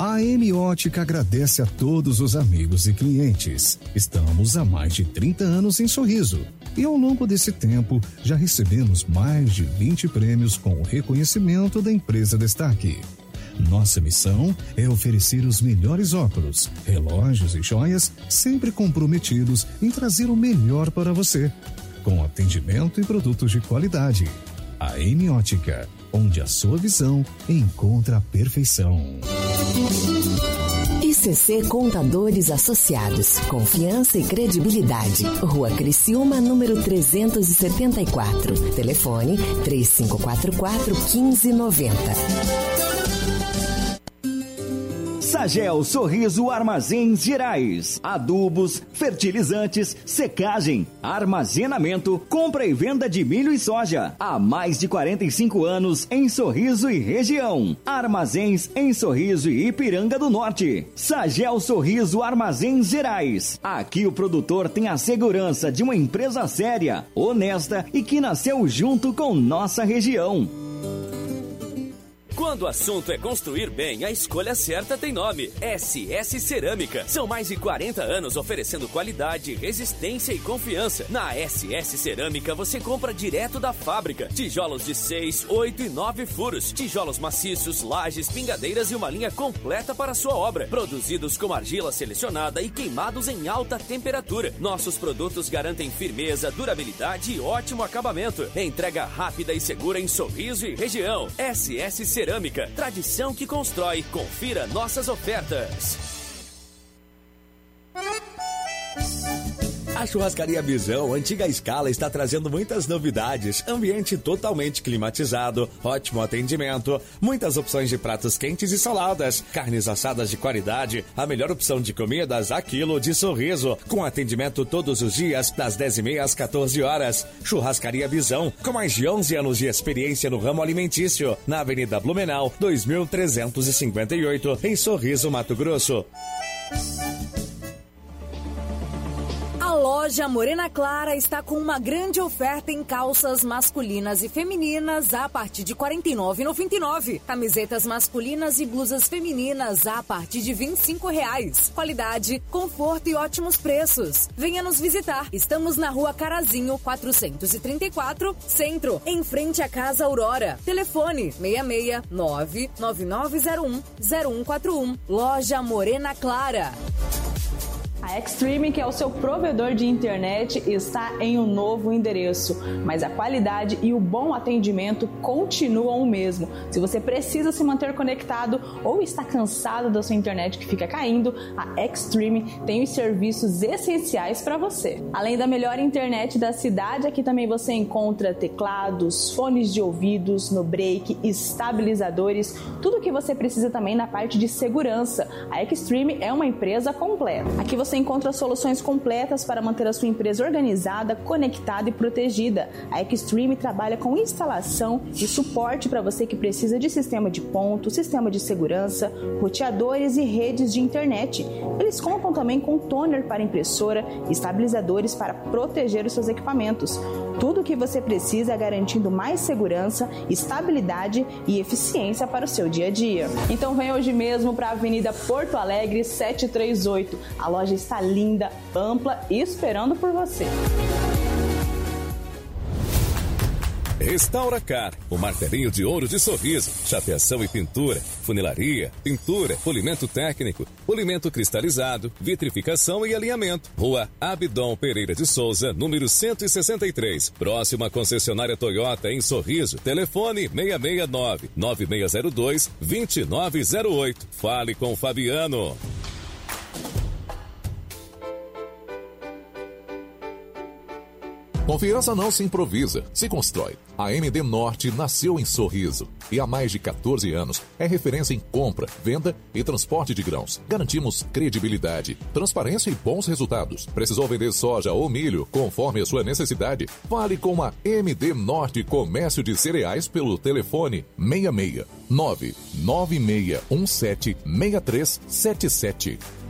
A AM Ótica agradece a todos os amigos e clientes. Estamos há mais de 30 anos em Sorriso. E ao longo desse tempo, já recebemos mais de 20 prêmios com o reconhecimento da empresa Destaque. Nossa missão é oferecer os melhores óculos, relógios e joias, sempre comprometidos em trazer o melhor para você, com atendimento e produtos de qualidade. A AM Ótica, onde a sua visão encontra a perfeição. ICC Contadores Associados. Confiança e credibilidade. Rua Criciúma, número 374. Telefone 3544-1590. Sagel Sorriso Armazéns Gerais. Adubos, fertilizantes, secagem, armazenamento, compra e venda de milho e soja. Há mais de 45 anos em Sorriso e região. Armazéns em Sorriso e Ipiranga do Norte. Sagel Sorriso Armazéns Gerais. Aqui o produtor tem a segurança de uma empresa séria, honesta e que nasceu junto com nossa região. Quando o assunto é construir bem, a escolha certa tem nome: SS Cerâmica. São mais de 40 anos oferecendo qualidade, resistência e confiança. Na SS Cerâmica você compra direto da fábrica. Tijolos de 6, 8 e 9 furos. Tijolos maciços, lajes, pingadeiras e uma linha completa para a sua obra. Produzidos com argila selecionada e queimados em alta temperatura. Nossos produtos garantem firmeza, durabilidade e ótimo acabamento. Entrega rápida e segura em Sorriso e região. SS Cerâmica, tradição que constrói. Confira nossas ofertas. A Churrascaria Visão, antiga escala, está trazendo muitas novidades. Ambiente totalmente climatizado, ótimo atendimento, muitas opções de pratos quentes e saladas, carnes assadas de qualidade, a melhor opção de comidas a quilo de Sorriso, com atendimento todos os dias, das 10h30 às 14 horas. Churrascaria Visão, com mais de 11 anos de experiência no ramo alimentício, na Avenida Blumenau, 2358, em Sorriso, Mato Grosso. A loja Morena Clara está com uma grande oferta em calças masculinas e femininas a partir de R$ 49,99. Camisetas masculinas e blusas femininas a partir de R$ 25,00. Qualidade, conforto e ótimos preços. Venha nos visitar. Estamos na Rua Carazinho, 434, Centro, em frente à Casa Aurora. Telefone 669-9901-0141. Loja Morena Clara. A Extreme, que é o seu provedor de internet, está em um novo endereço, mas a qualidade e o bom atendimento continuam o mesmo. Se você precisa se manter conectado ou está cansado da sua internet que fica caindo, a Extreme tem os serviços essenciais para você. Além da melhor internet da cidade, aqui também você encontra teclados, fones de ouvidos, no break, estabilizadores, tudo o que você precisa também na parte de segurança. A Extreme é uma empresa completa. Aqui você encontra soluções completas para manter a sua empresa organizada, conectada e protegida. A Extreme trabalha com instalação e suporte para você que precisa de sistema de ponto, sistema de segurança, roteadores e redes de internet. Eles contam também com toner para impressora e estabilizadores para proteger os seus equipamentos. Tudo o que você precisa garantindo mais segurança, estabilidade e eficiência para o seu dia a dia. Então vem hoje mesmo para a Avenida Porto Alegre 738. A loja está linda, ampla e esperando por você. Restauracar, o martelinho de ouro de Sorriso, chapeação e pintura, funilaria, pintura, polimento técnico, polimento cristalizado, vitrificação e alinhamento. Rua Abdon Pereira de Souza, número 163, próxima concessionária Toyota em Sorriso. Telefone 669-9602-2908. Fale com o Fabiano. Confiança não se improvisa, se constrói. A MD Norte nasceu em Sorriso e há mais de 14 anos é referência em compra, venda e transporte de grãos. Garantimos credibilidade, transparência e bons resultados. Precisou vender soja ou milho conforme a sua necessidade? Fale com a MD Norte Comércio de Cereais pelo telefone 66 99617 6377.